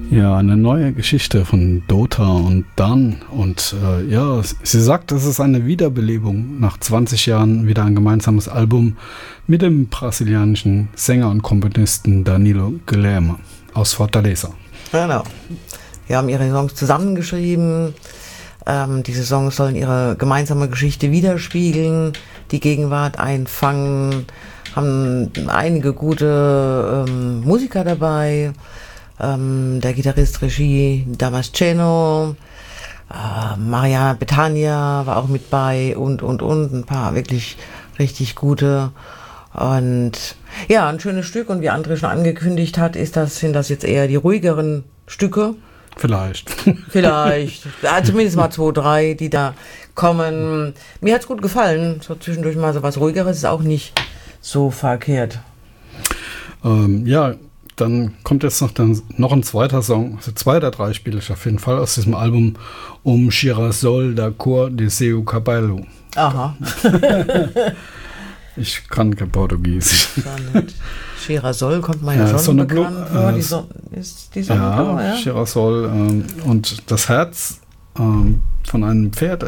Ja, eine neue Geschichte von Dota und Dan. Und ja, sie sagt, es ist eine Wiederbelebung. Nach 20 Jahren wieder ein gemeinsames Album mit dem brasilianischen Sänger und Komponisten Danilo Guilherme aus Fortaleza. Genau. Wir haben ihre Songs zusammengeschrieben. Diese Songs sollen ihre gemeinsame Geschichte widerspiegeln, die Gegenwart einfangen, haben einige gute Musiker dabei. Der Gitarrist Regie Damasceno, Mariana Betania war auch mit bei und ein paar wirklich richtig gute. Und ja, ein schönes Stück, und wie André schon angekündigt hat, sind das jetzt eher die ruhigeren Stücke. Vielleicht. Ja, zumindest mal 2, 3, die da kommen. Mir hat's gut gefallen. So zwischendurch mal so was Ruhigeres ist auch nicht so verkehrt. Ja, dann kommt jetzt noch ein zweiter Song, also 2 oder 3 spiele ich auf jeden Fall aus diesem Album, Girasol da Cor de seu Cabelo. Aha. Ich kann kein Portugiesisch. Girasol kommt man ja schon bekannt vor. Die Sonne, ja. Girasol und das Herz von einem Pferd.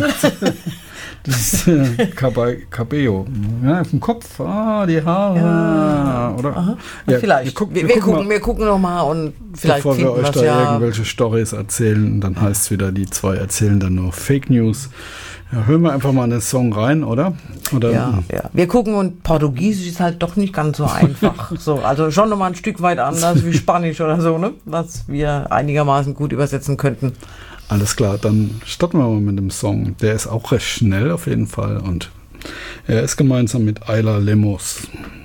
Das Cabello. Ja, vom Kopf, die Haare. Ja. Oder? Ja, vielleicht. Wir gucken noch mal, und vielleicht bevor wir euch da ja irgendwelche Storys erzählen, dann heißt es wieder, die 2 erzählen dann nur Fake News. Ja, hören wir einfach mal in den Song rein, oder? Ja. Wir gucken, und Portugiesisch ist halt doch nicht ganz so einfach. Also schon nochmal ein Stück weit anders wie Spanisch oder so, ne? Was wir einigermaßen gut übersetzen könnten. Alles klar, dann starten wir mal mit dem Song. Der ist auch recht schnell auf jeden Fall, und er ist gemeinsam mit Ayla Lemos.